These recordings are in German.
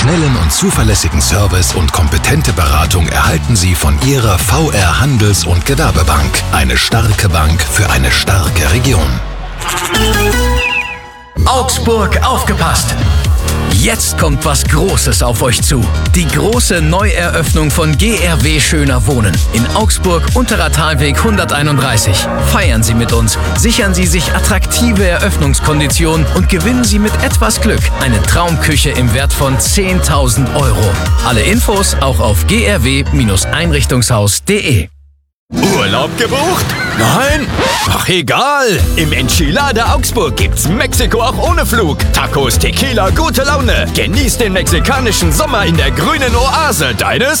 Schnellen und zuverlässigen Service und kompetente Beratung erhalten Sie von Ihrer VR Handels- und Gewerbebank. Eine starke Bank für eine starke Region. Augsburg, aufgepasst! Jetzt kommt was Großes auf euch zu. Die große Neueröffnung von GRW Schöner Wohnen in Augsburg, Unterer Talweg 131. Feiern Sie mit uns, sichern Sie sich attraktive Eröffnungskonditionen und gewinnen Sie mit etwas Glück eine Traumküche im Wert von 10.000 €. Alle Infos auch auf grw-einrichtungshaus.de. Urlaub gebucht? Nein? Ach egal, im Enchilada Augsburg gibt's Mexiko auch ohne Flug. Tacos, Tequila, gute Laune. Genieß den mexikanischen Sommer in der grünen Oase deines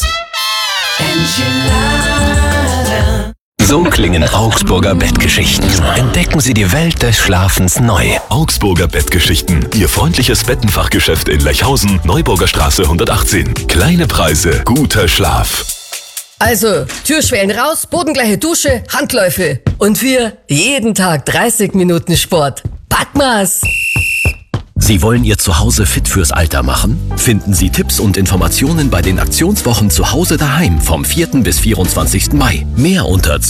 Enchilada. So klingen Augsburger Bettgeschichten. Entdecken Sie die Welt des Schlafens neu. Augsburger Bettgeschichten. Ihr freundliches Bettenfachgeschäft in Lechhausen, Neuburger Straße 118. Kleine Preise, guter Schlaf. Also, Türschwellen raus, bodengleiche Dusche, Handläufe. Und wir jeden Tag 30 Minuten Sport. Packmas! Sie wollen Ihr Zuhause fit fürs Alter machen? Finden Sie Tipps und Informationen bei den Aktionswochen Zuhause daheim vom 4. bis 24. Mai. Mehr unter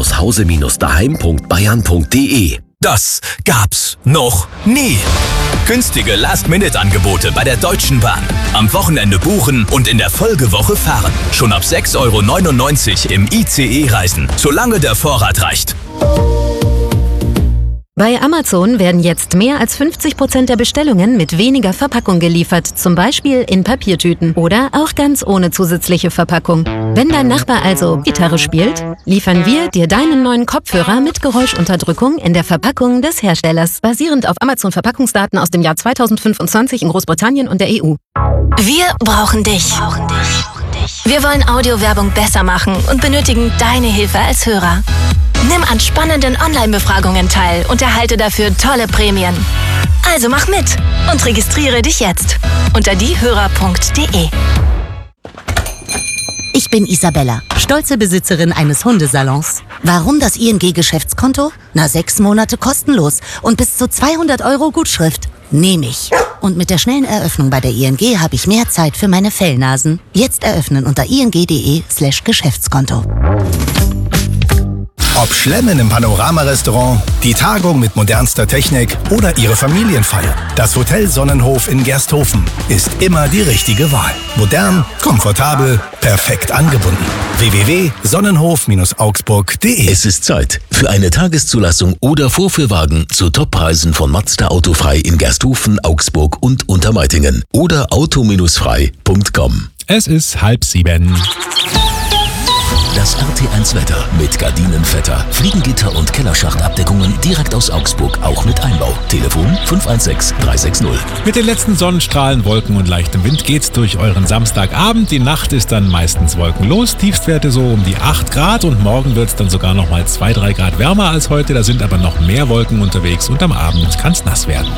zu-hause-daheim.bayern.de. Das gab's noch nie. Günstige Last-Minute-Angebote bei der Deutschen Bahn. Am Wochenende buchen und in der Folgewoche fahren. Schon ab 6,99 € im ICE reisen, solange der Vorrat reicht. Bei Amazon werden jetzt mehr als 50% der Bestellungen mit weniger Verpackung geliefert, zum Beispiel in Papiertüten oder auch ganz ohne zusätzliche Verpackung. Wenn dein Nachbar also Gitarre spielt, liefern wir dir deinen neuen Kopfhörer mit Geräuschunterdrückung in der Verpackung des Herstellers, basierend auf Amazon-Verpackungsdaten aus dem Jahr 2025 in Großbritannien und der EU. Wir brauchen dich. Wir wollen Audiowerbung besser machen und benötigen deine Hilfe als Hörer. Nimm an spannenden Online-Befragungen teil und erhalte dafür tolle Prämien. Also mach mit und registriere dich jetzt unter diehörer.de. Ich bin Isabella, stolze Besitzerin eines Hundesalons. Warum das ING-Geschäftskonto? 6 Monate kostenlos und bis zu 200 € Gutschrift. Nehme ich. Und mit der schnellen Eröffnung bei der ING habe ich mehr Zeit für meine Fellnasen. Jetzt eröffnen unter ing.de/Geschäftskonto. Ob Schlemmen im Panorama-Restaurant, die Tagung mit modernster Technik oder Ihre Familienfeier. Das Hotel Sonnenhof in Gersthofen ist immer die richtige Wahl. Modern, komfortabel, perfekt angebunden. www.sonnenhof-augsburg.de. Es ist Zeit für eine Tageszulassung oder Vorführwagen zu Toppreisen von Mazda Autofrei in Gersthofen, Augsburg und Untermeitingen oder auto-frei.com. Es ist 6:30. Das RT1 Wetter mit Gardinenvetter, Fliegengitter und Kellerschachtabdeckungen direkt aus Augsburg, auch mit Einbau. Telefon 516 360. Mit den letzten Sonnenstrahlen, Wolken und leichtem Wind geht's durch euren Samstagabend. Die Nacht ist dann meistens wolkenlos, Tiefstwerte so um die 8 Grad und morgen wird's dann sogar noch mal 2-3 Grad wärmer als heute. Da sind aber noch mehr Wolken unterwegs und am Abend kann's nass werden.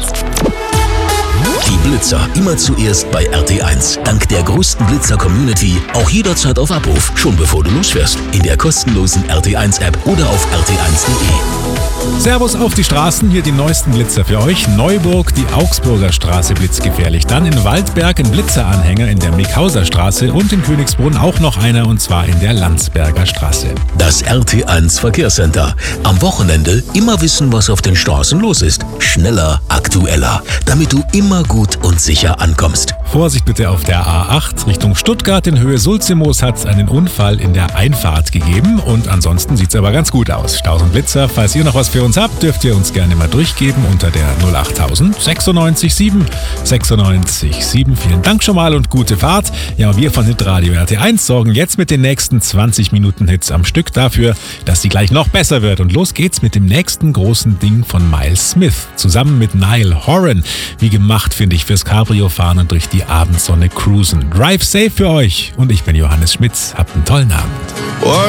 Die Blitzer immer zuerst bei RT1. Dank der größten Blitzer-Community auch jederzeit auf Abruf, schon bevor du losfährst. In der kostenlosen RT1-App oder auf rt1.de. Servus auf die Straßen, hier die neuesten Blitzer für euch. Neuburg, die Augsburger Straße blitzgefährlich. Dann in Waldberg ein Blitzeranhänger in der Mickhauser Straße und in Königsbrunn auch noch einer und zwar in der Landsberger Straße. Das RT1 Verkehrscenter. Am Wochenende immer wissen, was auf den Straßen los ist. Schneller, aktueller, damit du immer gut und sicher ankommst. Vorsicht bitte auf der A8 Richtung Stuttgart in Höhe Sulzimoos hat es einen Unfall in der Einfahrt gegeben und ansonsten sieht es aber ganz gut aus. Staus und Blitzer, falls ihr noch was für uns habt, dürft ihr uns gerne mal durchgeben unter der 08000 96 7 96 7. Vielen Dank schon mal und gute Fahrt. Ja, wir von Hitradio RT1 sorgen jetzt mit den nächsten 20 Minuten Hits am Stück dafür, dass sie gleich noch besser wird. Und los geht's mit dem nächsten großen Ding von Miles Smith zusammen mit Niall Horan. Wie gemacht, finde ich, fürs Cabrio-Fahren und durch die Abendsonne cruisen. Drive safe für euch und ich bin Johannes Schmitz. Habt einen tollen Abend.